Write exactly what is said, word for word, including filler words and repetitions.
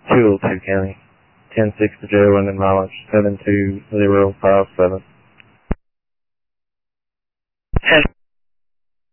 two oh two County, ten six to jail and mileage seven two zero five seven.